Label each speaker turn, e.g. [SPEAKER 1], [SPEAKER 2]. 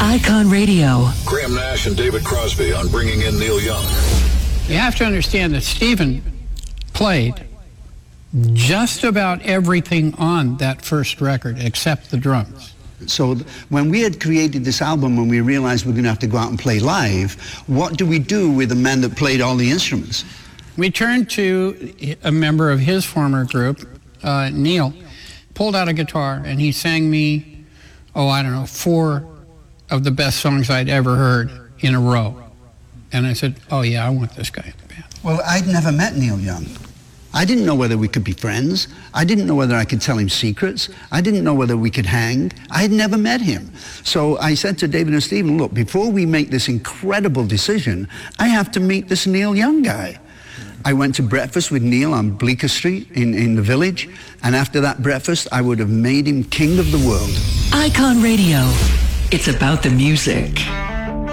[SPEAKER 1] Icon Radio.
[SPEAKER 2] Graham Nash and David Crosby on Bringing in Neil Young.
[SPEAKER 3] You have to understand that Stephen played just about everything on that first record except the drums.
[SPEAKER 4] So when we had created this album, when we realized we're going to have to go out and play live, what do we do with the man that played all the instruments?
[SPEAKER 3] We turned to a member of his former group, Neil, pulled out a guitar, and he sang me, 4 of the best songs I'd ever heard in a row. And I said, oh yeah, I want this guy in the band.
[SPEAKER 4] Well, I'd never met Neil Young. I didn't know whether we could be friends. I didn't know whether I could tell him secrets. I didn't know whether we could hang. I had never met him. So I said to David and Stephen, look, before we make this incredible decision, I have to meet this Neil Young guy. I went to breakfast with Neil on Bleecker Street in the Village, and after that breakfast, I would have made him king of the world.
[SPEAKER 1] Icon Radio. It's about the music.